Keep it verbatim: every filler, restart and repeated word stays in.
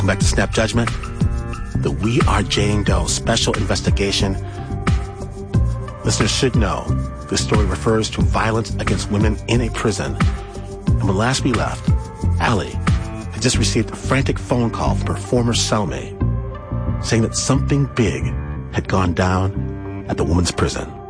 Welcome back to Snap Judgment, the We Are Jane Doe special investigation. Listeners should know this story refers to violence against women in a prison. And when last we left, Allie had just received a frantic phone call from her former cellmate saying that something big had gone down at the woman's prison.